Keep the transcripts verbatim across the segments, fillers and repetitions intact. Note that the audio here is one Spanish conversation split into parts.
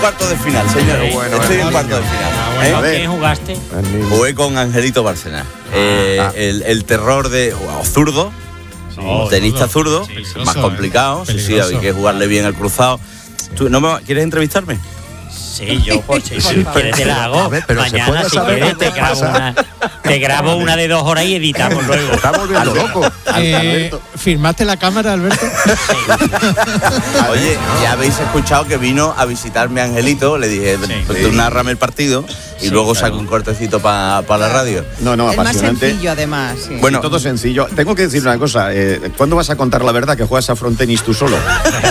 Cuarto de final, señores. Bueno, Estoy en cuarto de final. Ah, bueno, ¿eh? ¿A quién jugaste? Jugué con Angelito Bárcenas. Eh, ah. el, el terror de oh, zurdo, oh, tenista zurdo, zurdo más complicado. ¿eh? Sí, sí, hay que jugarle bien al cruzado. ¿Tú no me quieres entrevistarme? Sí, yo pues, sí, si quieres te la hago. Ver, mañana si quieres te grabo, una, te grabo una de dos horas y editamos luego. Estamos viendo loco. Eh, ¿Firmaste la cámara, Alberto? Sí. Oye, ya habéis escuchado que vino a visitarme Angelito. Le dije, sí, tú sí. nárrame el partido y sí, luego claro. saco un cortecito para pa la radio. No, no, es apasionante. más sencillo, además. Sí. Bueno, sí, todo sencillo. Tengo que decir una cosa. Eh, ¿Cuándo vas a contar la verdad que juegas a frontenis tú solo?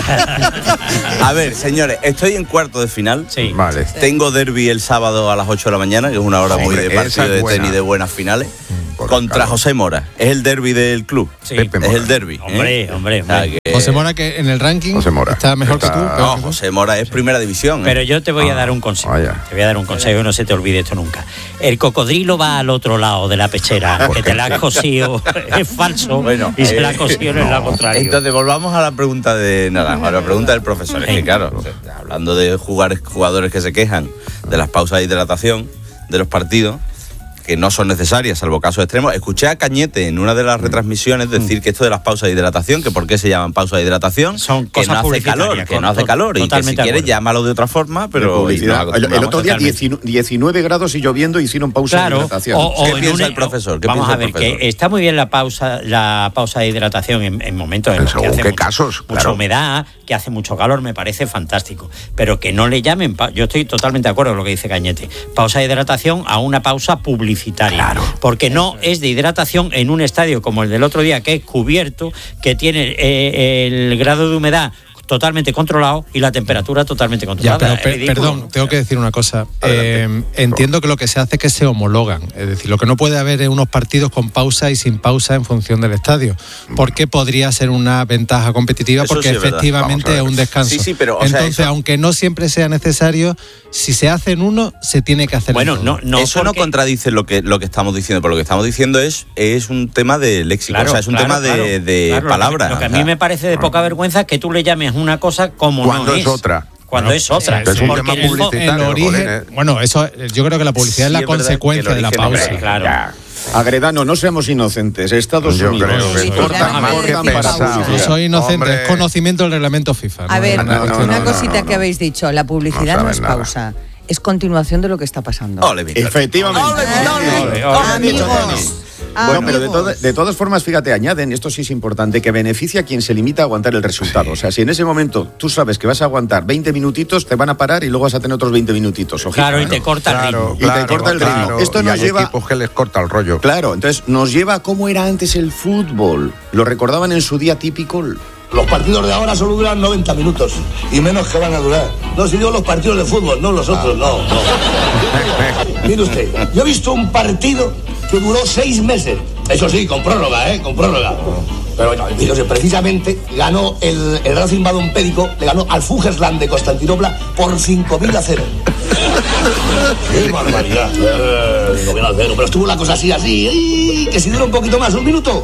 A ver, señores, estoy en cuarto de final. Sí. Vale. Sí. Tengo derbi el sábado a las ocho de la mañana, que es una hora Hombre, muy de partido de tenis de buenas finales. Mm, contra claro. José Mora. Es el derbi del club. Sí. Es el derbi. Hombre, ¿eh? hombre, hombre. O sea, que... José Mora, que en el ranking está mejor está... que tú. No, José Mora es primera división. ¿eh? Pero yo te voy a dar un consejo. Vaya. Te voy a dar un consejo y no se te olvide esto nunca. El cocodrilo va al otro lado de la pechera, que te la has cosido. Es falso. Bueno, y eh, se la ha cosido no, en la contraria. Entonces, volvamos a la pregunta de Naranjo, a la pregunta del profesor. Es que, claro, hablando de jugar, jugadores que se quejan de las pausas de hidratación de los partidos, que no son necesarias, salvo casos extremos. Escuché a Cañete en una de las retransmisiones decir que esto de las pausas de hidratación, que por qué se llaman pausas de hidratación, son que no hace calor, que no hace calor, y que si quieres llámalo de otra forma, pero... No, el, el otro día diecinueve grados y lloviendo hicieron pausa claro, de hidratación. O, o ¿Qué piensa una, el profesor? ¿Qué vamos piensa a ver, el profesor? Que está muy bien la pausa la pausa de hidratación en, en momentos en los que hace qué mucho, casos, mucha claro. humedad, que hace mucho calor, me parece fantástico. Pero que no le llamen, yo estoy totalmente de acuerdo con lo que dice Cañete, pausa de hidratación a una pausa publicitaria. Claro. Porque no es de hidratación en un estadio como el del otro día, que es cubierto, que tiene eh, el grado de humedad totalmente controlado y la temperatura totalmente controlada. Ya, pero, per, perdón, tengo que decir una cosa. Eh, entiendo que lo que se hace es que se homologan. Es decir, lo que no puede haber es unos partidos con pausa y sin pausa en función del estadio. Porque podría ser una ventaja competitiva, eso porque sí es efectivamente es un descanso. Sí, sí, pero, o Entonces, sea, eso... aunque no siempre sea necesario, si se hace en uno, se tiene que hacer bueno, en no, todo. no, eso porque... no contradice lo que, lo que estamos diciendo, pero lo que estamos diciendo es, es un tema de léxico, claro, o sea, es un claro, tema de, claro, de claro, palabras. Lo que, lo que a mí me parece de poca vergüenza es que tú le llames una cosa como cuando no es es otra. Cuando no, es otra. Es un porque tema en el, publicitario. el origen, joder, ¿eh? bueno, eso yo creo que la publicidad Sí, es la es verdad consecuencia que de la el pausa. origen, claro. Ya. Agredano, no seamos inocentes. Estados Yo Unidos. creo que Sí, cortan sí, más sí, que sí, pensado. No soy inocente, Hombre. es conocimiento del reglamento FIFA. A ¿no? ver, no, no, una no, cosita no, no. que habéis dicho, la publicidad No no, es saben pausa, es continuación de lo que está pasando. Ole, Víctor. Efectivamente. Ole, ole, ole. Amigos. Bueno, pero de, amigos. to- de todas formas, fíjate, añaden, esto sí es importante, que beneficia a quien se limita a aguantar el resultado. O sea, si en ese momento tú sabes que vas a aguantar veinte minutitos, te van a parar y luego vas a tener otros veinte minutitos. Ojito, Claro, y ¿no? te corta el Claro, ritmo. Y te corta el ritmo. claro. Esto Y nos hay lleva- equipos que les corta el rollo. Claro, entonces nos lleva a cómo era antes el fútbol. Lo recordaban en su día típico. Los partidos de ahora solo duran noventa minutos y menos que van a durar. No, si digo los partidos de fútbol, no los otros, no. no. Mire usted, yo he visto un partido que duró seis meses. Eso sí, con prórroga, ¿eh? Con prórroga. Pero bueno, fíjese, precisamente ganó el, el Racing Badompédico, le ganó al Fugersland de Constantinopla por cinco mil a cero. ¡Qué barbaridad! Eh, cinco mil a cero. Pero estuvo la cosa así, así, ¡ay! Que si dura un poquito más, un minuto.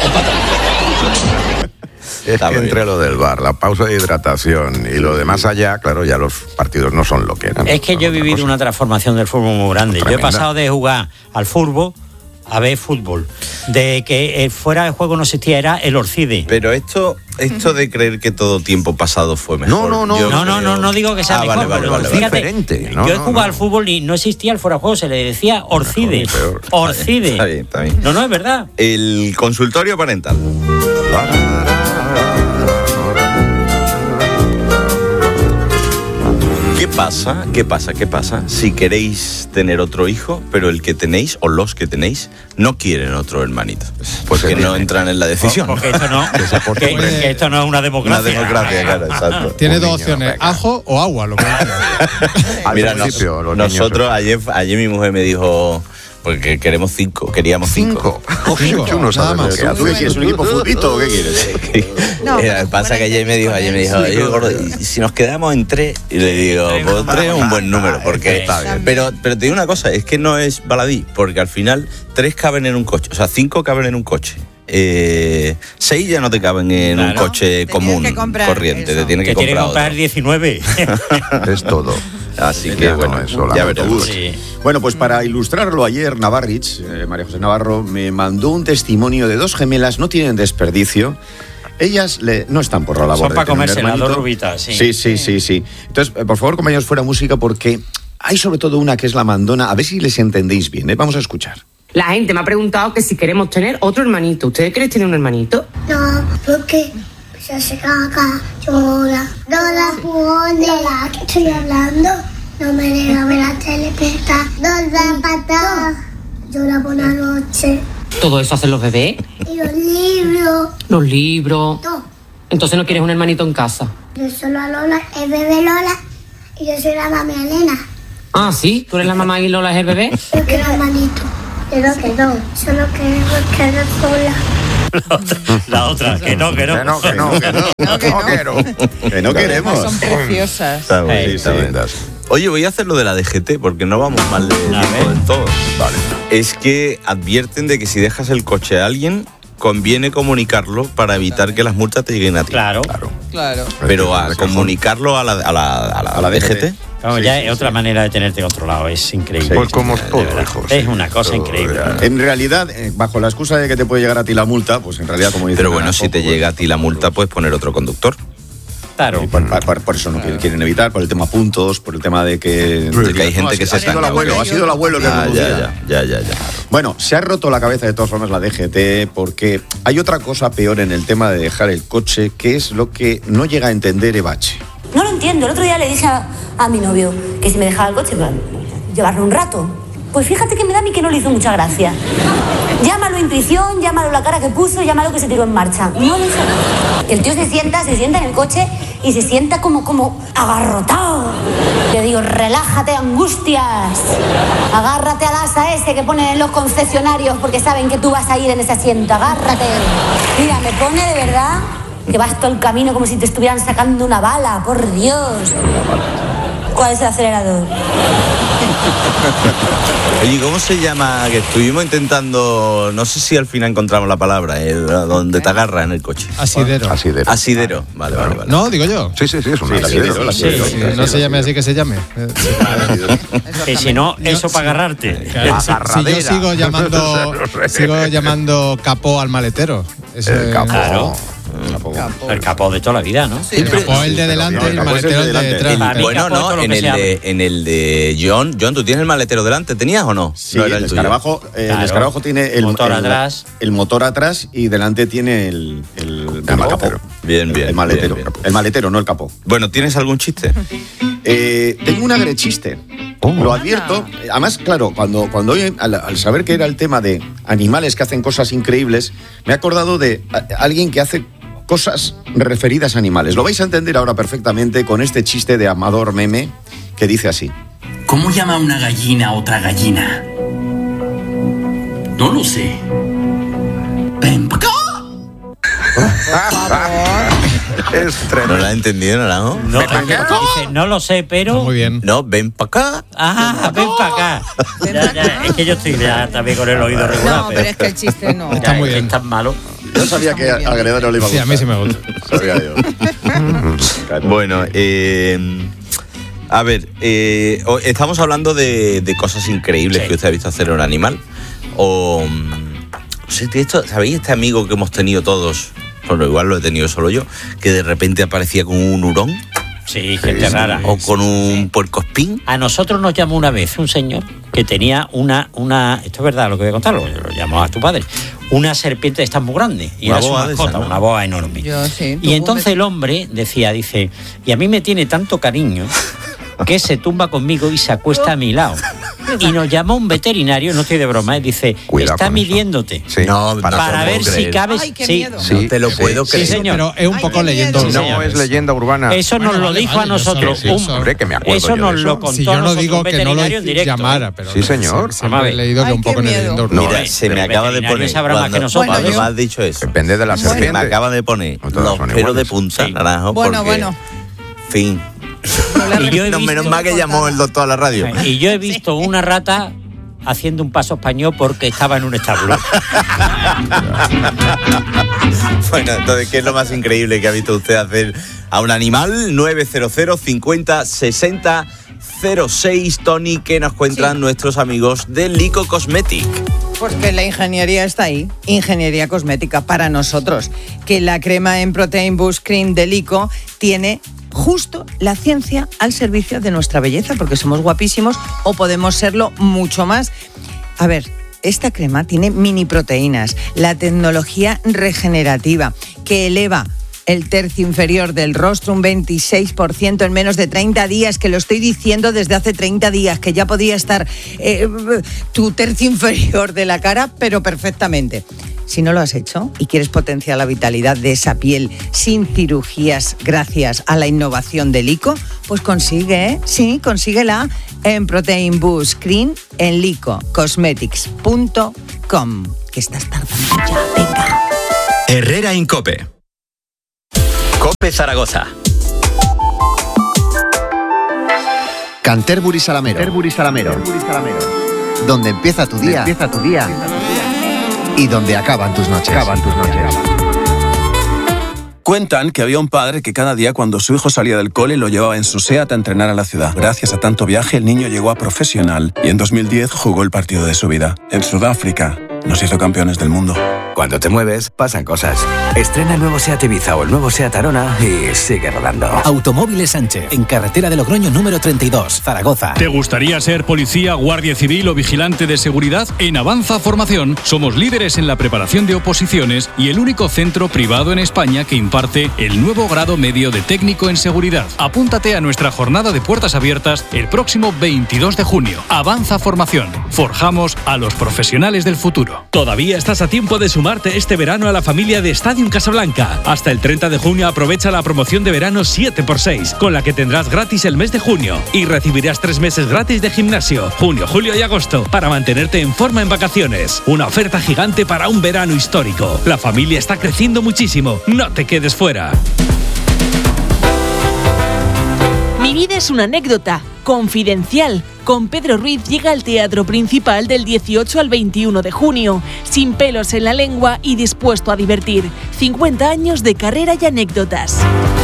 Es Está que muy entre bien. lo del bar, la pausa de hidratación y lo de más allá, claro, ya los partidos no son lo que eran. Es que son yo he otra vivido cosa. una transformación del fútbol muy grande. Yo he Tremenda. pasado de jugar al fútbol a ver fútbol. De que eh, fuera de juego no existía, era el Orcide. Pero esto, esto de creer que todo tiempo pasado fue mejor. No, no, no. yo No, no, creo- no, no digo que sea Ah, mejor. vale, vale, pero vale, vale. fíjate, Diferente, no, yo he no, jugado no. al fútbol y no existía el fuera de juego, se le decía Orcide. Mejor y peor. Orcide. Está bien, está bien. No, no, es verdad. El consultorio parental. ¿Qué pasa? ¿Qué pasa? ¿Qué pasa? Si queréis tener otro hijo, pero el que tenéis o los que tenéis no quieren otro hermanito, pues que no entran en la decisión. Porque esto no, que, que esto no es una Una democracia. democracia, claro, exacto. Tiene Un dos niño, opciones, venga. ajo o agua. Lo que Al Mira, nos- principio, los niños- nosotros ayer, ayer mi mujer me dijo, porque queremos cinco, queríamos cinco. Cinco. Tú no sabes Nada lo más. que ¿Tú qué haces. quieres? ¿Un equipo futbolito o qué quieres? No, Eh, pero pasa buena que ayer me dijo, ayer me dijo, idea. "Oye, gordo, ¿y si nos quedamos en tres?" Y le digo, pues tres es un buen número, porque Está bien. pero, pero te digo una cosa, es que no es baladí, porque al final tres caben en un coche, o sea, cinco caben en un coche. eh, seis ya no te caben en Claro. un coche Te común, tienes que comprar corriente. eso. Te tienes que Que tiene que comprar comprar otro. diecinueve. Es todo. Así Ya que no bueno, es solo ya autobús. veremos. Sí. Bueno, pues para ilustrarlo ayer, Navarrich, eh, María José Navarro, me mandó un testimonio de dos gemelas, no tienen desperdicio. Ellas le- no están por la labor Son de pa' tener un comerse las hermanito. dos rubitas, sí. Sí, sí, sí, sí. Entonces, eh, por favor, compañeros, fuera música porque hay sobre todo una que es la mandona. A ver si les entendéis bien, ¿eh? Vamos a escuchar. La gente me ha preguntado que si queremos tener otro hermanito. ¿Ustedes queréis tener un hermanito? No, porque se hace caca, llora, no la pone. La que estoy hablando, no me deja ver la tele, peta, no da pata, llora por la noche. Todo eso hacen los bebés. Y los libros, Los libros. todo. Entonces no quieres un hermanito en casa. Yo soy la Lola, el bebé Lola, y yo soy la mami Elena. Ah, sí. ¿Tú eres la mamá y Lola es el bebé? Yo quiero hermanito, pero que no, solo queremos quedar sola. La otra, la otra, que no, que no. Que no, que no, que no. No, que no. quiero. Que no queremos. Son preciosas. Está bien, Eh, está sí. bien. Oye, voy a hacer lo de la D G T porque no vamos mal de A tiempo ver. del todo. Vale. Es que advierten de que si dejas el coche a alguien, conviene comunicarlo para evitar que las multas te lleguen a ti. Claro. Claro. Claro. Pero a De cajón. comunicarlo a la, a la, a la, A la D G T. Vamos, Sí, ya sí, es otra sí. manera de tenerte controlado, es increíble. Pues como De todo, verdad. hijo, Es sí. una cosa Todo, increíble. ya. En realidad, eh, bajo la excusa de que te puede llegar a ti la multa, pues en realidad, como dice Pero bueno, si te llega a ti la multa, puedes poner otro conductor. Claro. Por, por- por- por eso no quieren- quieren evitar, por el tema puntos, por el tema de que, De que hay gente No, que ha se sido el saca. abuelo, ha sido el abuelo que Ah, conducía. ya, ya, ya, ya, ya. Bueno, se ha roto la cabeza de todas formas la D G T porque hay otra cosa peor en el tema de dejar el coche, que es lo que no llega a entender Ebache. No lo entiendo. El otro día le dije a, a mi novio que si me dejaba el coche, en plan, llevarlo un rato. Pues fíjate que me da a mí que no le hizo mucha gracia. Llámalo intuición, llámalo la cara que puso, llámalo que se tiró en marcha. No le hizo nada. El tío se sienta, se sienta en el coche y se sienta como, como agarrotado. Le digo, relájate, angustias. Agárrate al asa ese que ponen en los concesionarios porque saben que tú vas a ir en ese asiento. Agárrate. Mira, me pone de verdad que vas todo el camino como si te estuvieran sacando una bala, por Dios. ¿Cuál es el acelerador? Oye, ¿cómo se llama? Que estuvimos intentando, no sé si al final encontramos la palabra, el, donde te agarra en el coche. Asidero. Asidero. Asidero. Vale, vale, vale. No, digo yo. Sí, sí, sí, es un Sí, el asidero. asidero, el Sí, asidero. sí, no se llame así que se llame. Eh, Que si no, eso para agarrarte. Claro, si, si yo Agarradera. sigo llamando sigo llamando capó al maletero. Eso El es- capó. Claro. El capó de toda la vida, ¿no? El capó el de delante y el capó es el de maletero el de delante. detrás. El- Pero- Bueno, capó, todo no, lo en que el, se de, en el de John. John, ¿tú tienes el maletero delante? ¿Tenías o no? Sí, No era el, tuyo. escarabajo, eh, el Claro. escarabajo tiene el Motor el- atrás. el motor atrás y delante tiene el, el, El maletero. Bien, bien. el maletero. bien, bien. El maletero, no el capó. Bueno, ¿tienes algún chiste? Eh, tengo un agrechiste. Lo advierto. Además, claro, cuando, cuando hoy, al, al saber que era el tema de animales que hacen cosas increíbles, me he acordado de a- alguien que hace cosas referidas a animales. Lo vais a entender ahora perfectamente con este chiste de Amador Meme que dice así. ¿Cómo llama una gallina a otra gallina? No lo sé. Ven pa' acá. Es ¿No tremendo. la has entendido, Naranjo? No, dice, no lo sé, pero. Muy bien. No, ven para acá. Ah, ven para acá. Ven Ya, pa' ya, acá. es que yo estoy ya también con el oído regular. No, pero es que el chiste no. Está ya, muy es que bien. es tan malo. Yo sabía que Está muy a bien. Gredo no le iba a Sí, gustar. a mí sí me gusta. Sabía yo. Claro. Bueno, eh, a ver, eh, o- estamos hablando de, de cosas increíbles Sí. que usted ha visto hacer a un animal. O, mm, no sé, esto, ¿sabéis este amigo que hemos tenido todos? Bueno, igual lo he tenido solo yo, que de repente aparecía con un hurón Sí, gente rara. o con un puercoespín. A nosotros nos llamó una vez un señor que tenía una, una esto es verdad lo que voy a contar, lo, lo llamó a tu padre, una serpiente de estas muy grande y Una era su boa de mascota, esas, ¿no? una boa enorme. Yo sí. Y entonces el hombre decía, dice, y a mí me tiene tanto cariño que se tumba conmigo y se acuesta a mi lado. Y nos llamó un veterinario, no estoy de broma, y dice, Cuidado está con eso. midiéndote Sí, No, para, para no ver puedo si creer. cabes. Ay, qué sí. miedo. Sí, No te lo sí, puedo sí, creer. señor. Pero es un Ay, poco qué leyendo. miedo. No señor. es leyenda urbana. Eso nos Bueno, lo vale, dijo vale, a nosotros. eso- un- eso- Hombre, que me acuerdo eso yo nos de lo eso. contó Si yo a no nosotros digo un que no lo veterinario en directo. llamara, pero Sí, señor. siempre Vamos a ver. he leído que Ay, un poco qué en el miedo. leyenda urbana. Mira, No, se me pero el acaba de veterinario poner. sabrá más Cuando, que nosotros. cuando Bueno, me yo- has dicho eso, Depende de la se serpiente. me acaba de poner No todas los son pelos de iguales. punta, Sí. Naranjo. Bueno, porque, bueno. Fin. No le Y yo he No, visto- menos mal que llamó el doctor a la radio. Y yo he visto una rata haciendo un paso español porque estaba en un establo. Bueno, entonces, ¿qué es lo más increíble que ha visto usted hacer a un animal? nueve cero cero cincuenta sesenta cero seis. Tony, ¿qué nos cuentan sí. nuestros amigos de Lico Cosmetic? Pues que la ingeniería está ahí, ingeniería cosmética para nosotros, que la crema en Protein Boost Cream de Lico tiene justo la ciencia al servicio de nuestra belleza, porque somos guapísimos o podemos serlo mucho más. A ver, esta crema tiene mini proteínas, la tecnología regenerativa que eleva el tercio inferior del rostro un veintiséis por ciento en menos de treinta días, que lo estoy diciendo desde hace treinta días, que ya podía estar eh, tu tercio inferior de la cara, pero perfectamente. Si no lo has hecho y quieres potenciar la vitalidad de esa piel sin cirugías gracias a la innovación de Lico, pues consigue, ¿eh? Sí, consíguela en Protein Boost Cream en lico cosmetics punto com. Que estás tardando ya, venga. Herrera Incope. Cope Zaragoza. Canterbury Salamero. Canterbury Salamero. Donde empieza tu día. Empieza tu día. Y donde acaban tus noches. Acaban tus noches. Cuentan que había un padre que cada día cuando su hijo salía del cole lo llevaba en su SEAT a entrenar a la ciudad. Gracias a tanto viaje el niño llegó a profesional y en dos mil diez jugó el partido de su vida. En Sudáfrica nos hizo campeones del mundo. Cuando te mueves, pasan cosas. Estrena el nuevo SEAT Ibiza o el nuevo SEAT Arona y sigue rodando. Automóviles Sánchez, en carretera de Logroño número treinta y dos, Zaragoza. ¿Te gustaría ser policía, guardia civil o vigilante de seguridad? En Avanza Formación somos líderes en la preparación de oposiciones y el único centro privado en España que imparte el nuevo grado medio de técnico en seguridad. Apúntate a nuestra jornada de puertas abiertas el próximo veintidós de junio. Avanza Formación. Forjamos a los profesionales del futuro. Todavía estás a tiempo de sumarte este verano a la familia de Stadium Casablanca. Hasta el treinta de junio aprovecha la promoción de verano siete por seis, con la que tendrás gratis el mes de junio y recibirás tres meses gratis de gimnasio, junio, julio y agosto, para mantenerte en forma en vacaciones. Una oferta gigante para un verano histórico. La familia está creciendo muchísimo. No te quedes fuera. Mi vida es una anécdota. Confidencial. Con Pedro Ruiz llega al Teatro Principal del dieciocho al veintiuno de junio, sin pelos en la lengua y dispuesto a divertir. cincuenta años de carrera y anécdotas.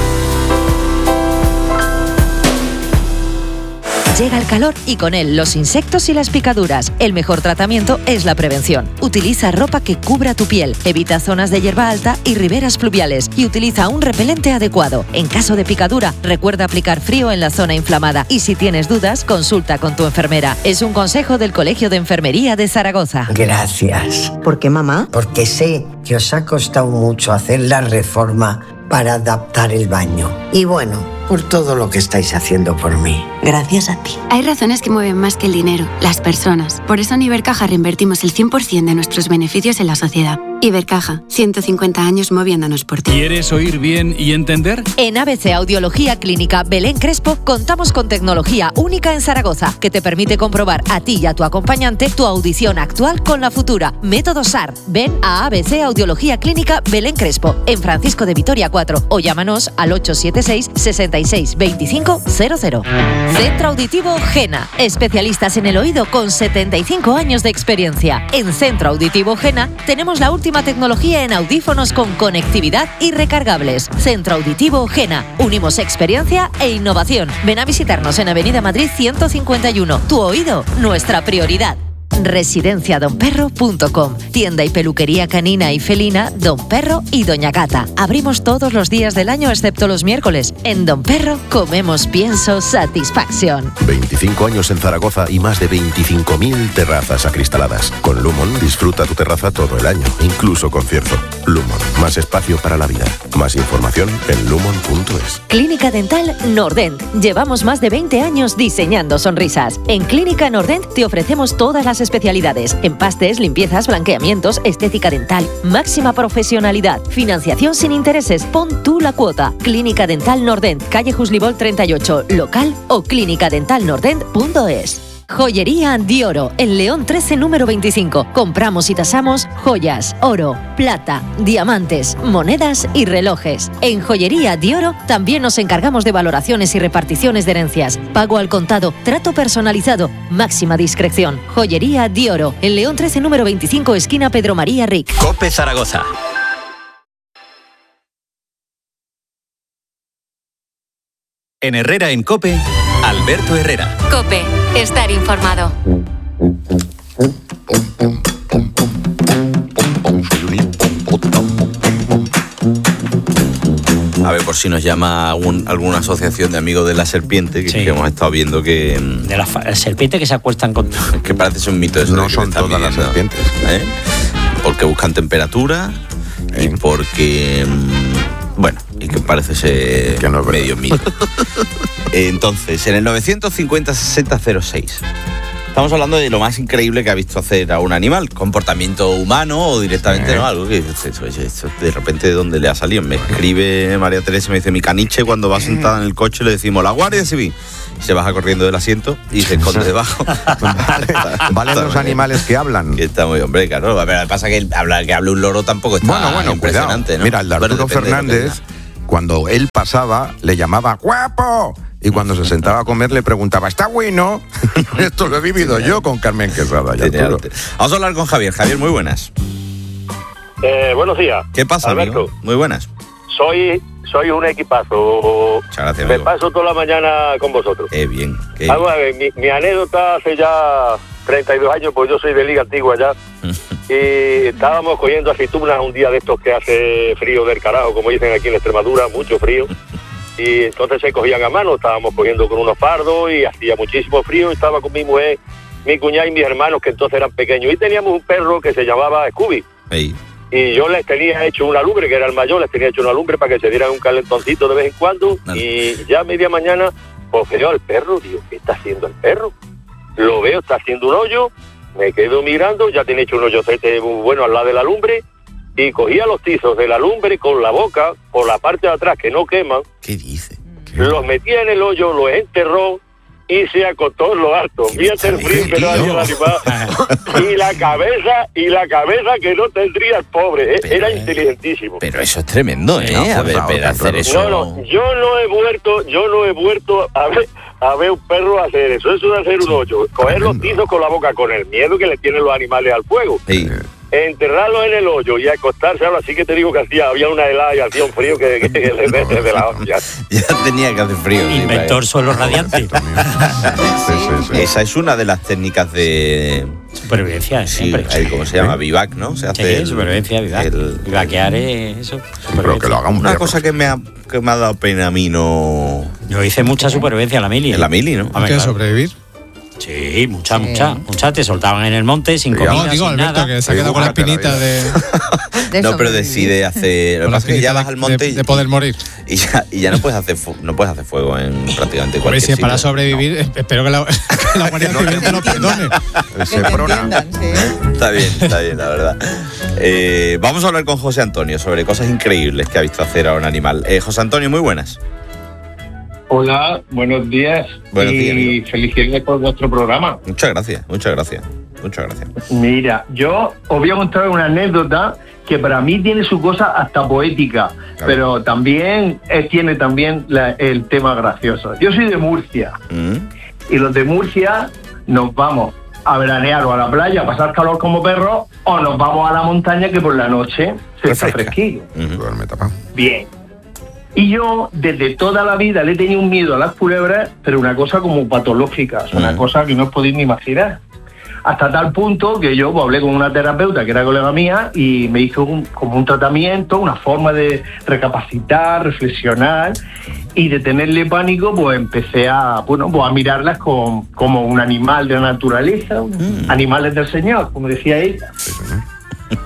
Llega el calor y con él los insectos y las picaduras. El mejor tratamiento es la prevención. Utiliza ropa que cubra tu piel, evita zonas de hierba alta y riberas fluviales y utiliza un repelente adecuado. En caso de picadura, recuerda aplicar frío en la zona inflamada y si tienes dudas, consulta con tu enfermera. Es un consejo del Colegio de Enfermería de Zaragoza. Gracias. ¿Por qué, mamá? Porque sé que os ha costado mucho hacer la reforma para adaptar el baño. Y bueno, por todo lo que estáis haciendo por mí. Gracias a ti. Hay razones que mueven más que el dinero, las personas. Por eso en Ibercaja reinvertimos el cien por ciento de nuestros beneficios en la sociedad. Ibercaja, ciento cincuenta años moviéndonos por ti. ¿Quieres oír bien y entender? En A B C Audiología Clínica Belén Crespo contamos con tecnología única en Zaragoza que te permite comprobar a ti y a tu acompañante tu audición actual con la futura. Método S A R. Ven a A B C Audiología Clínica Belén Crespo en Francisco de Vitoria cuatro o llámanos al ocho siete seis, seis seis dos cinco cero cero. Centro Auditivo Gena. Especialistas en el oído con setenta y cinco años de experiencia. En Centro Auditivo Gena tenemos la última tecnología en audífonos con conectividad y recargables. Centro Auditivo Gena. Unimos experiencia e innovación. Ven a visitarnos en Avenida Madrid ciento cincuenta y uno. Tu oído, nuestra prioridad. residencia don perro punto com. Tienda y peluquería canina y felina Don Perro y Doña Gata. Abrimos todos los días del año excepto los miércoles. En Don Perro comemos pienso satisfacción. veinticinco años en Zaragoza y más de veinticinco mil terrazas acristaladas. Con Lumon disfruta tu terraza todo el año, incluso con cierzo. Lumon, más espacio para la vida. Más información en lumon punto es. Clínica Dental Nordent. Llevamos más de veinte años diseñando sonrisas. En Clínica Nordent te ofrecemos todas las especialidades: empastes, limpiezas, blanqueamientos, estética dental, máxima profesionalidad, financiación sin intereses. Pon tú la cuota. Clínica Dental Nordent, calle Juslibol treinta y ocho, local o clínica dental nordent punto es. Joyería Di Oro, en León trece, número veinticinco. Compramos y tasamos joyas, oro, plata, diamantes, monedas y relojes. En Joyería Di Oro también nos encargamos de valoraciones y reparticiones de herencias. Pago al contado, trato personalizado, máxima discreción. Joyería Di Oro, en León trece, número veinticinco, esquina Pedro María Ric. COPE Zaragoza. En Herrera en COPE, Alberto Herrera. COPE, estar informado. A ver, por si nos llama algún, alguna asociación de amigos de la serpiente, que, sí. que hemos estado viendo que... De las la serpientes que se acuestan con... Que parece un mito eso. No son todas viviendo, las serpientes. ¿eh? Porque buscan temperatura ¿Eh? y porque... Bueno, y que parece ser que no es medio mito. Entonces, en el novecientos cincuenta sesenta cero seis... Estamos hablando de lo más increíble que ha visto hacer a un animal, comportamiento humano o directamente, sí. ¿no? Algo que eso, eso, eso, de repente de dónde le ha salido. Me escribe María Teresa, me dice, mi caniche cuando va sentada en el coche le decimos, la Guardia Civil. Y se baja corriendo del asiento y se esconde debajo. Vale, vale los animales que hablan. Que está muy, hombre, claro. A ver, lo que pasa es que hablar que hable un loro tampoco está bueno, bueno, impresionante, ¿no? Mira, el de Arturo bueno, Fernández, cuando él pasaba, le llamaba ¡guapo! Y cuando se sentaba a comer le preguntaba, ¿está bueno? Esto lo he vivido yo con Carmen Quesada. Ya Vamos a hablar con Javier. Javier, muy buenas. Eh, buenos días. ¿Qué pasa, Alberto? Amigo? Muy buenas. Soy soy un equipazo. Muchas gracias, Me amigo. paso toda la mañana con vosotros. Qué bien. Qué Vamos a ver, mi, mi anécdota hace ya treinta y dos años, pues yo soy de Liga Antigua ya. Y estábamos cogiendo aceitunas un día de estos que hace frío del carajo, como dicen aquí en Extremadura, mucho frío. Y entonces se cogían a mano, estábamos cogiendo con unos fardos y hacía muchísimo frío. Estaba con mi mujer, mi cuñada y mis hermanos, que entonces eran pequeños. Y teníamos un perro que se llamaba Scooby. Hey. Y yo les tenía hecho una lumbre, que era el mayor, les tenía hecho una lumbre para que se dieran un calentoncito de vez en cuando. Dale. Y ya a media mañana, pues veo al perro, digo, ¿qué está haciendo el perro? Lo veo, está haciendo un hoyo, me quedo mirando, ya tiene hecho un hoyocete muy bueno al lado de la lumbre. Y cogía los tizos de la lumbre con la boca, por la parte de atrás que no queman. ¿Qué dice? ¿Qué? Los metía en el hoyo, los enterró y se acostó en lo alto. Fíjate el frío que no había el animal. Y la cabeza, y la cabeza que no tendría el pobre. Pero, Era inteligentísimo. Pero eso es tremendo, ¿eh? No, a ver, favor, pero hacer eso... No, no, yo no he vuelto, yo no he vuelto a ver, a ver un perro hacer eso. Eso de hacer un hoyo. Coger los tizos con la boca, con el miedo que le tienen los animales al fuego. Sí. Enterrarlo en el hoyo y acostarse, ahora sí que te digo que hacía, había una helada y hacía un frío que, que, que de, de, de la hostia. Ya tenía que hacer frío. Inventor suelo radiante. sí, sí, sí. Esa es una de las técnicas de... Supervivencia, sí, siempre. Ahí, ¿cómo se llama? Vivac, ¿no? Se hace sí, el, supervivencia, vivac. El, Vivaquear es eso. Pero que lo haga un Una perro. Cosa que me, ha, que me ha dado pena a mí no... Yo hice mucha supervivencia en la mili. En la mili, ¿no? ¿Qué claro. sobrevivir? Sí, mucha, sí. mucha, mucha. Te soltaban en el monte sin comida, no, digo, sin Alberto, nada. Que se ha quedado con la espinita de... de no, pero decide hacer... Lo que pasa es que ya vas al monte de, de poder morir. Y ya, y ya no puedes hacer fu- no puedes hacer fuego en prácticamente cualquier sitio. Si es para sitio. sobrevivir, no. espero que la, que la Guardia Civil te lo perdone. Que te entiendan, sí. Está bien, está bien, la verdad. Eh, vamos a hablar con José Antonio sobre cosas increíbles que ha visto hacer a un animal. Eh, José Antonio, muy buenas. Hola, buenos días. Buenos y días, amigo. Felicidades por vuestro programa. Muchas gracias, muchas gracias, muchas gracias. Mira, yo os voy a contar una anécdota que para mí tiene su cosa hasta poética, claro. pero también eh, tiene también la, el tema gracioso. Yo soy de Murcia mm. y los de Murcia nos vamos a veranear o a la playa, a pasar calor como perros, o nos vamos a la montaña que por la noche se está fresquillo. Uh-huh. Bien. Y yo, desde toda la vida, le he tenido un miedo a las culebras, pero una cosa como patológica, mm. una cosa que no os podéis ni imaginar. Hasta tal punto que yo pues, hablé con una terapeuta que era colega mía y me hizo un, como un tratamiento, una forma de recapacitar, reflexionar, y de tenerle pánico, pues empecé a, bueno, pues, a mirarlas con, como un animal de la naturaleza, mm. animales del Señor, como decía ella.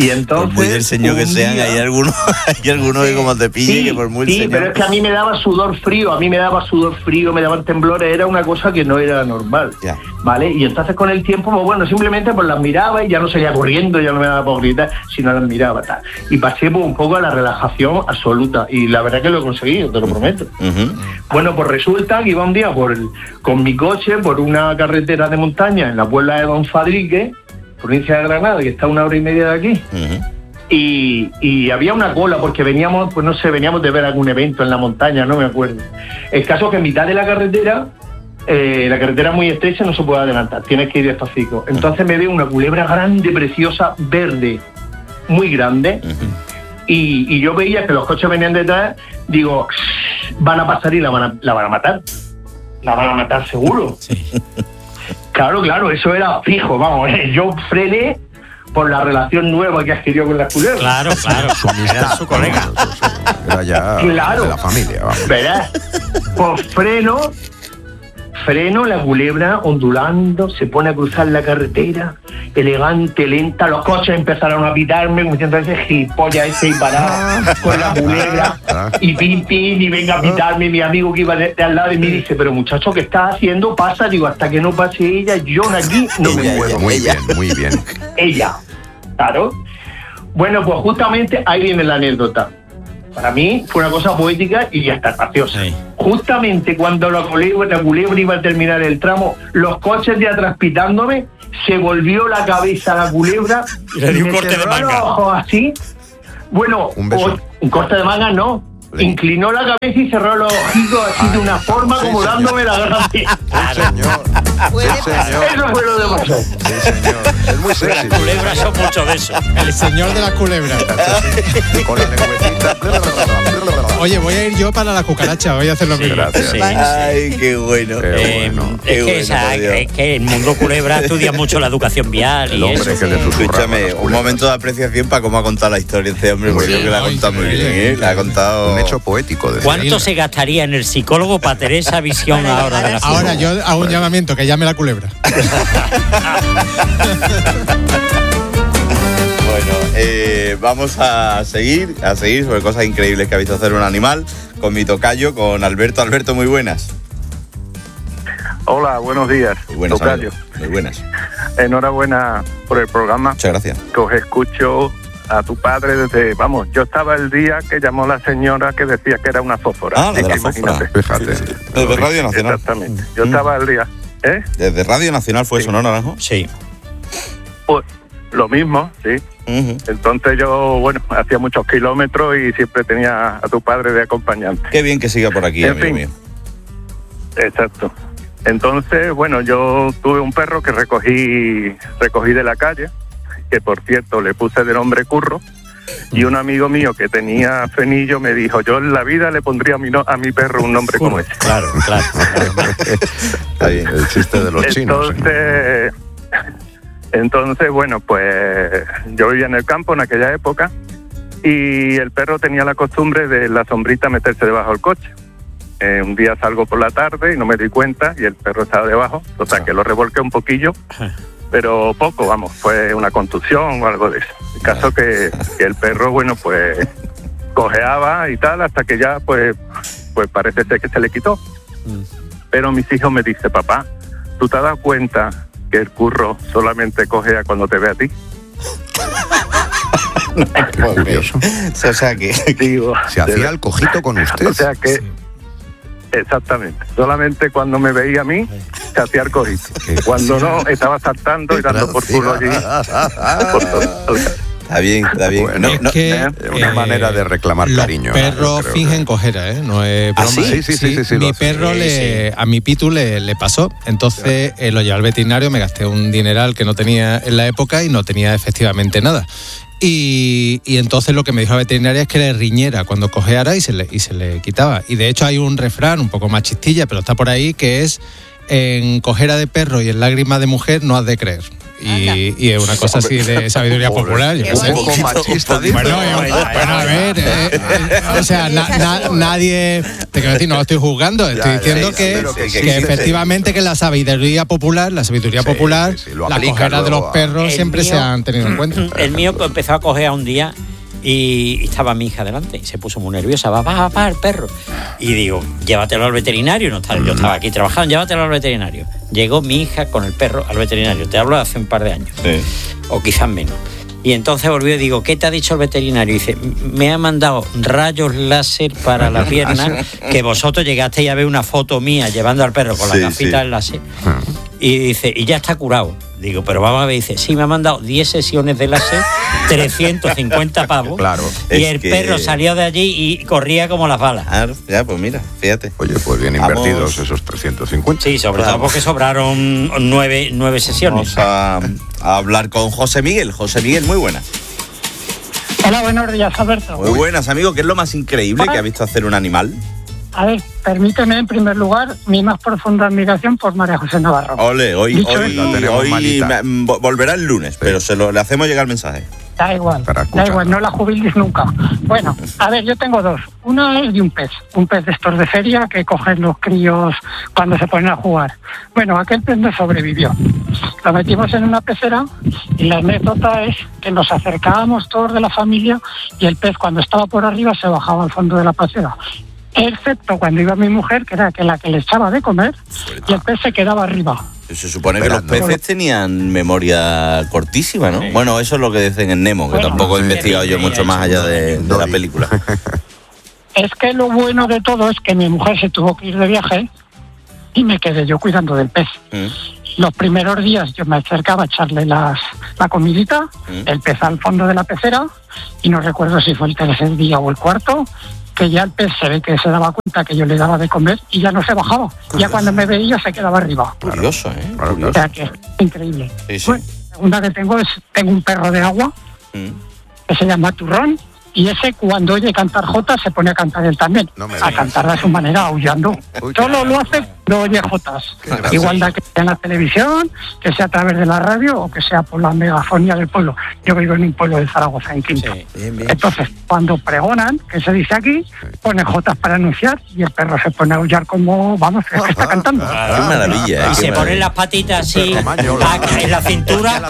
Y entonces, por muy del señor que sean, día, hay algunos hay algunos que como te pille, sí, que por muy sí, señor... pero es que a mí me daba sudor frío, a mí me daba sudor frío, me daban temblores, era una cosa que no era normal, ya. ¿vale? Y entonces con el tiempo, pues bueno, simplemente pues las miraba y ya no seguía corriendo, ya no me daba por gritar, sino las miraba, tal. Y pasé pues, un poco a la relajación absoluta, y la verdad que lo he conseguido, te lo prometo. Uh-huh. Bueno, pues resulta que iba un día por el, con mi coche por una carretera de montaña en la Puebla de Don Fadrique, provincia de Granada, que está a una hora y media de aquí. Uh-huh. Y, y había una cola porque veníamos, pues no sé, veníamos de ver algún evento en la montaña, no me acuerdo. El caso es que en mitad de la carretera, eh, la carretera es muy estrecha, no se puede adelantar, tienes que ir despacito. Entonces me veo una culebra grande, preciosa, verde, muy grande, uh-huh. y, y yo veía que los coches venían detrás, digo, van a pasar y la van a, la van a matar. La van a matar seguro. Sí. Claro, claro, eso era fijo, vamos, eh. Yo frené por la relación nueva que adquirió con la culebra. Claro, claro, su amistad, era su colega. Era ya claro, de la familia, vamos. Verás, pues freno, freno, la culebra ondulando, se pone a cruzar la carretera, elegante, lenta, los coches empezaron a pitarme, como diciendo ese gilipollas ese y parado con la culebra, y pin, pin, y venga a pitarme, mi amigo que iba de, de al lado de mí dice, pero muchacho, ¿qué estás haciendo? Pasa, digo, hasta que no pase ella, yo de aquí no me muevo. Muy bien, muy bien. Ella, claro. Bueno, pues justamente ahí viene la anécdota. Para mí fue una cosa poética y ya está graciosa. Sí. Justamente cuando la culebra, la culebra iba a terminar el tramo, los coches de atrás pitándome, se volvió la cabeza a la culebra y le dio un corte de manga. Los ojos así. Bueno, un, o, un corte de manga no. Sí. Inclinó la cabeza y cerró los ojitos así. Ay, de una forma sí, como señor. Dándome la gracia. Sí, señor. Sí, señor. Eso fue lo de pasó. Sí, señor. Es muy sexy. Las culebras son mucho de eso. El señor de la culebra. Con la lengüetita. Oye, voy a ir yo para la cucaracha, voy a hacer lo sí, mismo. Gracias. Sí. Ay, qué bueno. Qué eh, bueno. Es, qué que bueno esa, es que el mundo culebra estudia mucho la educación vial. El y hombre eso. que le susurra. Escúchame, un momento de apreciación para cómo ha contado la historia este hombre, porque creo que la ha contado muy bien, ¿eh? La ha contado... Un hecho poético. De ¿Cuánto se gastaría en el psicólogo para tener esa visión ahora de la culebra? Ahora yo hago un llamamiento, que llame la culebra. Bueno, eh, vamos a seguir, a seguir sobre cosas increíbles que ha visto hacer un animal con mi tocayo, con Alberto. Alberto, muy buenas. Hola, buenos días. Muy buenas, tocayo. Muy buenas. Enhorabuena por el programa. Muchas gracias. Que os escucho a tu padre desde, vamos, yo estaba el día que llamó la señora que decía que era una fósfora. Ah, la de la fósfora. Fíjate. Sí, sí. Desde Radio Nacional. Exactamente. Yo mm. estaba el día. ¿Eh? Desde Radio Nacional fue sí. eso, ¿no, Naranjo? Sí. Pues lo mismo, sí. Uh-huh. Entonces yo, bueno, hacía muchos kilómetros y siempre tenía a tu padre de acompañante. Qué bien que siga por aquí, en amigo fin. mío. Exacto. Entonces, bueno, yo tuve un perro que recogí, recogí de la calle, que por cierto le puse de nombre Curro, y un amigo mío que tenía frenillo me dijo, yo en la vida le pondría a mi, no, a mi perro un nombre como ese. Claro, claro. Está bien, el chiste de los chinos. Entonces, entonces, bueno, pues yo vivía en el campo en aquella época y el perro tenía la costumbre de la sombrita meterse debajo del coche. Eh, un día salgo por la tarde y no me di cuenta y el perro estaba debajo, o sea que lo revolqué un poquillo, pero poco, vamos, fue una contusión o algo de eso. El caso que, que el perro, bueno, pues cojeaba y tal, hasta que ya, pues, pues parece ser que se le quitó. Pero mis hijos me dicen, papá, ¿tú te has dado cuenta que el Curro solamente cojea cuando te ve a ti? Qué curioso. O sea que digo, se hacía el cojito con usted. O sea que, sí. Exactamente. Solamente cuando me veía a mí, se hacía el cojito. Cuando no, estaba saltando y dando por culo allí. Por todo. Está bien, está bien. Bueno, es no, que, ¿eh? Una eh, manera de reclamar los cariño. Los perros creo, fingen ¿no? cojera, ¿eh? No es broma. ¿Ah, sí? Sí, sí, sí, sí, sí, Mi lo perro, sí, le, sí. a mi Pitu le, le pasó. Entonces eh, lo llevé al veterinario, me gasté un dineral que no tenía en la época y no tenía efectivamente nada. Y, y entonces lo que me dijo la veterinaria es que le riñera cuando cojeara y se, le, y se le quitaba. Y de hecho hay un refrán un poco más chistilla, pero está por ahí, que es: en cojera de perro y en lágrima de mujer no has de creer. y, y es una cosa así de sabiduría popular. Yo un poco machista. Bueno, bueno, a ver, eh, eh, o sea, na, na, nadie, te quiero decir, no lo estoy juzgando, estoy Ya, diciendo sí, que, pero que- que, que- que- efectivamente que la sabiduría popular, la sabiduría popular, sí, sí, lo las aplican cojeras de los luego a- perros El siempre se mío- han tenido en cuenta. El mío empezó a cojear un día y estaba mi hija delante y se puso muy nerviosa. Va, va, va, el perro. Y digo, llévatelo al veterinario. No estaba, yo estaba aquí trabajando, llévatelo al veterinario. Llegó mi hija con el perro al veterinario. Te hablo de hace un par de años. Sí. O quizás menos. Y entonces volvió y digo, ¿qué te ha dicho el veterinario? Y dice, me ha mandado rayos láser para la pierna, que vosotros llegasteis a ver una foto mía llevando al perro con Sí, las gafitas sí. láser. Y dice, y ya está curado. Digo, pero vamos a ver, dice, sí, me ha mandado diez sesiones de láser, trescientos cincuenta pavos. Claro. Y Es el que- perro salió de allí y corría como las balas. Claro, ya, pues mira, fíjate. Oye, pues bien Vamos. invertidos esos trescientos cincuenta. Sí, sobre todo porque sobraron nueve, nueve sesiones. Vamos a, a hablar con José Miguel. José Miguel, muy buenas. Hola, buenos días, Alberto. Muy buenas, amigo. ¿Qué es lo más increíble que ha visto hacer un animal? A ver, permíteme en primer lugar mi más profunda admiración por María José Navarro. Ole, hoy, Dicho hoy, esto- La tenemos hoy malita. me- vo- volverá el lunes, pero se lo, le hacemos llegar el mensaje. Da igual, Para da escuchar. igual, no la jubiles nunca. Bueno, a ver, yo tengo dos. Una es de un pez, un pez de estos de feria que cogen los críos cuando se ponen a jugar. Bueno, aquel pez no sobrevivió. Lo metimos en una pecera y la anécdota es que nos acercábamos todos de la familia y el pez cuando estaba por arriba se bajaba al fondo de la pecera. Excepto cuando iba mi mujer, que era que la que le echaba de comer, y el pez se quedaba arriba. Se supone que Esperando. los peces tenían memoria cortísima, ¿no? Bueno, eso es lo que dicen en Nemo, que Bueno, tampoco he sí. investigado yo mucho más allá de, de la película. Es que lo bueno de todo es que mi mujer se tuvo que ir de viaje y me quedé yo cuidando del pez. Mm. Los primeros días yo me acercaba a echarle las, la comidita, Mm. el pez al fondo de la pecera, y no recuerdo si fue el tercer día o el cuarto, que ya el pez se ve que se daba cuenta que yo le daba de comer y ya no se bajaba. Ya cuando me veía se quedaba arriba. Curioso, ¿eh? O sea que es increíble. Sí, sí. Bueno, la segunda que tengo es, tengo un perro de agua Mm. que se llama Turrón, y ese cuando oye cantar jotas se pone a cantar él también, a cantar de su manera, aullando. Solo lo hace cuando oye jotas. gracioso. Igual da que sea en la televisión, que sea a través de la radio o que sea por la megafonía del pueblo. Yo vivo en un pueblo de Zaragoza, en Quinto. Entonces, cuando pregonan, que se dice aquí, pone jotas para anunciar y el perro se pone a aullar como, vamos, es que está cantando. Qué maravilla, ¿eh? Y Qué se ponen maravilla. las patitas así, a- en la cintura.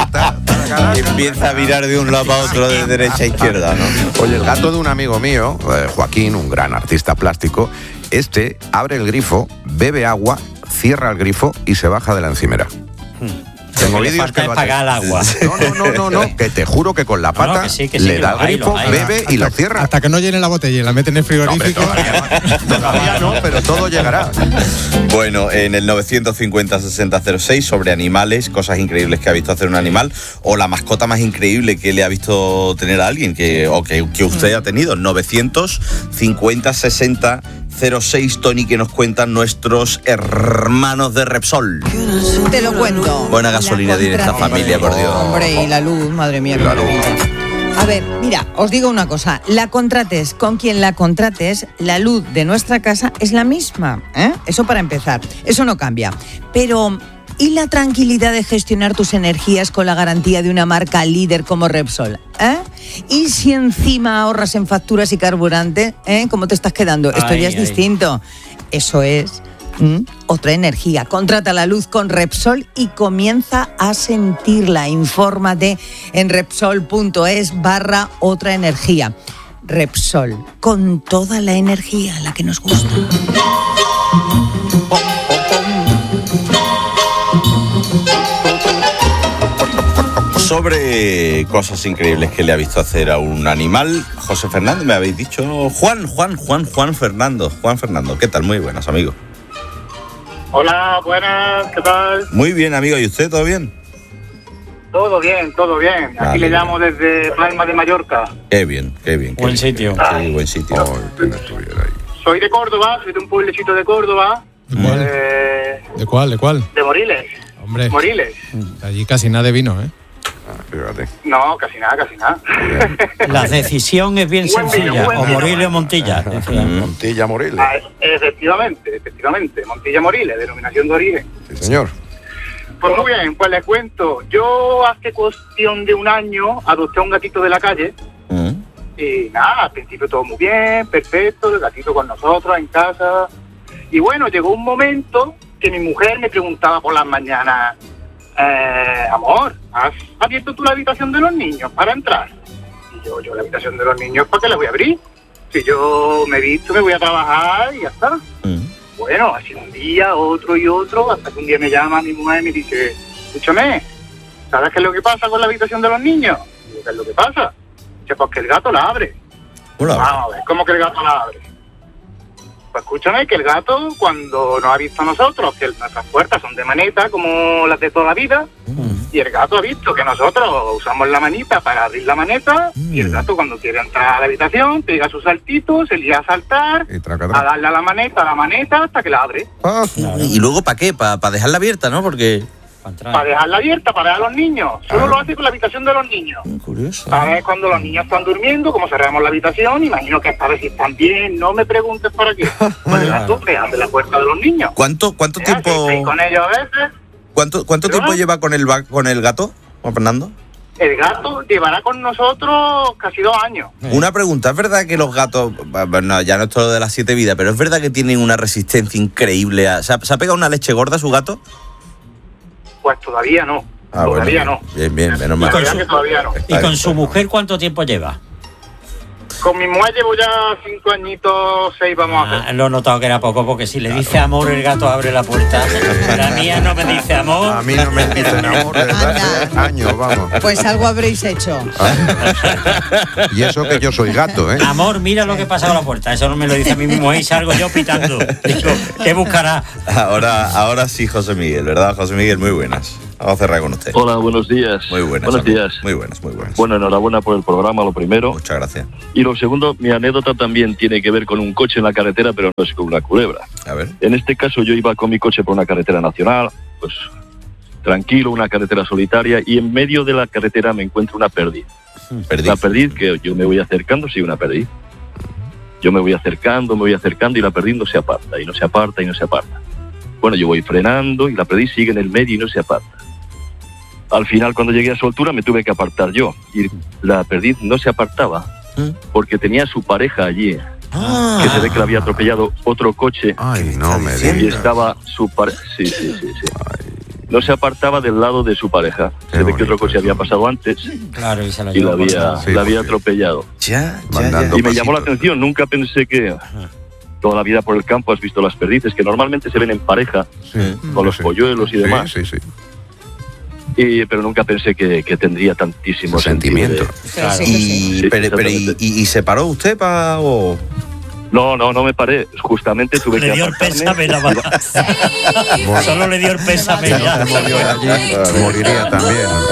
Y empieza a virar de un lado a otro, de derecha a izquierda, ¿no? Oye, el gato de un amigo mío, eh, Joaquín, un gran artista plástico, este abre el grifo, bebe agua, cierra el grifo y se baja de la encimera. Tengo Lo que le vídeos falta que es lo hace. pagar el agua. No, no, no, no, no, que te juro que con la No, no, pata que sí, que sí, le que da lo el hay, grifo, lo hay. bebe y lo cierra. Hasta que no llene la botella y la mete en el frigorífico. Todavía no, pero todo llegará. Bueno, en el novecientos cincuenta sesenta cero seis sobre animales, cosas increíbles que ha visto hacer un animal, o la mascota más increíble que le ha visto tener a alguien, que, o que, que usted ha tenido. novecientos cincuenta sesenta cero seis, Tony, que nos cuentan nuestros hermanos de Repsol. Te lo cuento. Buena gasolina tiene esta familia, por Dios. Hombre, y la luz, madre mía. qué maravilla. A ver, mira, os digo una cosa. La contrates con quien la contrates, la luz de nuestra casa es la misma. ¿eh? Eso para empezar. Eso no cambia. Pero, ¿y la tranquilidad de gestionar tus energías con la garantía de una marca líder como Repsol? ¿Eh? ¿Y si encima ahorras en facturas y carburante? ¿eh? ¿Cómo te estás quedando? Esto Ay, ya es ay. distinto. Eso es... ¿Mm? Otra energía. Contrata la luz con Repsol y comienza a sentirla. Infórmate en Repsol.es barra otra energía. Repsol, con toda la energía, la que nos gusta. Sobre cosas increíbles que le ha visto hacer a un animal, José Fernando, me habéis dicho. Juan, Juan, Juan, Juan Fernando. Juan Fernando, ¿qué tal? Muy buenas, amigo. Hola, buenas, ¿qué tal? Muy bien, amigo. ¿Y usted, todo bien? Todo bien, todo bien. Aquí Vale, le bien. llamo desde Palma de Mallorca. Qué bien, qué bien. qué Buen bien, sitio. qué bien. Sí, buen sitio. Soy de Córdoba, soy de un pueblecito de Córdoba, ¿De cuál? eh, ¿De cuál? ¿De cuál? de Moriles. Hombre, Moriles. allí casi nada de vino, ¿eh? Fíjate. No, casi nada, casi nada. La decisión es bien Buen vino, sencilla. buen O vino. Morillo o Montilla. decía. Montilla Moriles. Ah, efectivamente, efectivamente. Montilla Moriles, denominación de origen. Sí, señor. Pues muy bien, pues les cuento. Yo hace cuestión de un año adopté a un gatito de la calle. Mm. Y nada, al principio todo muy bien, perfecto, el gatito con nosotros en casa. Y bueno, llegó un momento que mi mujer me preguntaba por las mañanas, eh, amor, ¿has abierto tú la habitación de los niños para entrar? Y yo, yo la habitación de los niños, ¿para qué la voy a abrir? Si yo me he visto, me voy a trabajar y ya está. Mm. Bueno, así un día, otro y otro, hasta que un día me llama mi mujer y me dice, escúchame, ¿sabes qué es lo que pasa con la habitación de los niños? Y yo, ¿qué es lo que pasa? Dice, pues que el gato la abre. Hola. Vamos a ver, ¿cómo que el gato la abre? Pues escúchame, que el gato, cuando nos ha visto a nosotros, que nuestras puertas son de maneta, como las de toda la vida, mm. y el gato ha visto que nosotros usamos la manita para abrir la maneta, mm. y el gato cuando quiere entrar a la habitación, pega sus saltitos, se lía a saltar, y traca, traca. a darle a la maneta, a la maneta, hasta que la abre. Ah, ¿Y luego para qué? ¿Para pa dejarla abierta, no? Porque... Para dejarla abierta, para dejar a los niños. Solo ah. lo hace con la habitación de los niños. Curioso. ¿Sabes? Cuando los niños están durmiendo, como cerramos la habitación, imagino que esta vez si están bien, no me preguntes para qué. Pues el gato me abre la puerta de los niños. ¿Cuánto, cuánto ¿Eh? tiempo...? Sí, con ellos a veces. ¿Cuánto, cuánto tiempo ¿Pero? lleva con el, con el gato, Juan Fernando? El gato llevará con nosotros casi dos años. Una pregunta, ¿es verdad que los gatos, bueno, ya no es todo de las siete vidas, pero es verdad que tienen una resistencia increíble? A, ¿se, ha, ¿Se ha pegado una leche gorda su gato? Pues todavía no, ah, todavía bueno, no. Bien, bien, menos La mal. verdad que todavía no. ¿Y con su mujer cuánto tiempo lleva? Con mi mujer llevo ya cinco añitos, seis vamos ah, a hacer. Lo he notado que era poco, porque si le dice amor, el gato abre la puerta. La mía no me dice amor. A mí no me dicen amor desde hace años, vamos. Pues algo habréis hecho. Y eso que yo soy gato, ¿eh? Amor, mira lo que pasa con la puerta. Eso no me lo dice a mí mismo y salgo yo pitando. Digo, ¿qué buscará? Ahora, ahora sí, José Miguel, ¿verdad? José Miguel, muy buenas. Vamos a cerrar con usted. Hola, buenos días. Muy buenas. Buenos amigo. días. Muy buenas, muy buenas. Bueno, enhorabuena por el programa, lo primero. Muchas gracias. Y lo segundo, mi anécdota también tiene que ver con un coche en la carretera, pero no es con una culebra. A ver. En este caso yo iba con mi coche por una carretera nacional, pues tranquilo, una carretera solitaria, y en medio de la carretera me encuentro una perdiz. ¿Perdiz? Una perdiz que yo me voy acercando, sí, una perdiz. Yo me voy acercando, me voy acercando y la perdiz no se aparta, y no se aparta, y no se aparta. Bueno, yo voy frenando y la perdiz sigue en el medio y no se aparta. Al final, cuando llegué a su altura, me tuve que apartar yo. Y la perdiz no se apartaba porque tenía a su pareja allí, ah. que se ve que la había atropellado otro coche. Ay, no me digas. Y estaba su pareja. Sí, sí, sí, sí. No se apartaba del lado de su pareja. Qué se ve que otro coche había pasado antes. Claro, y se la y la había, sí, la había atropellado. Ya, ya, ya. Y me pasitos. llamó la atención. Nunca pensé que toda la vida por el campo has visto las perdices, que normalmente se ven en pareja, sí, con los sí. polluelos y demás. Sí, sí, sí. Y, pero nunca pensé que, que tendría tantísimo sentimiento. De... Claro. Y, sí, pero, pero, y, y se paró usted para...? O... No, no, no me paré. Justamente tuve le que dio el pésame la apartarme. Solo le dio el pésame ya. Moriría también.